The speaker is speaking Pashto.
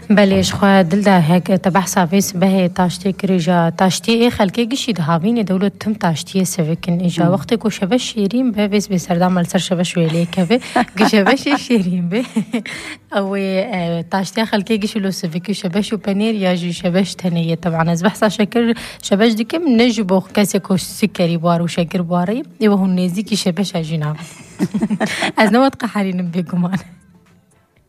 بلش خوا دلدا هيك تبحث عفيس به تاشتي كريجا تاشتي اي خلقي قشي دهاوين دولة تم تاشتي سفكن اجا وقتك وشبش شيرين به بس بسردام مالسر شبش ويليك به قشبش شيرين به او تاشتي خلقي قشي لو سفكي شبش وبنير ياجي شبش تنية طبعا از بحث شكر شبش دي كم نجبو كاسكو سكري بارو شكر باري يوهو نيزيكي شبش اجينا از نوات قحرين بيقمان